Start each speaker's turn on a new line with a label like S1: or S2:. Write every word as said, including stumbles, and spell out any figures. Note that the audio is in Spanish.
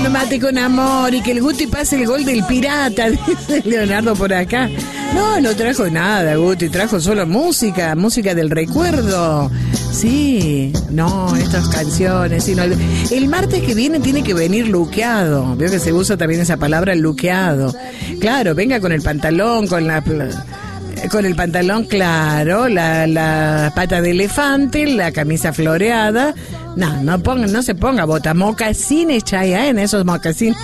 S1: tomando mate con amor y que el Guti pase el gol del pirata, dice Leonardo por acá. No, no trajo nada, Guti, trajo solo música, música del recuerdo. Sí, no, estas canciones, sino el, el martes que viene tiene que venir luqueado. Veo que se usa también esa palabra, luqueado. Claro, venga con el pantalón, con la... Con el pantalón claro, la, la pata de elefante, la camisa floreada. No, no ponga, no se ponga bota, mocasines, Chaya, en esos mocasines.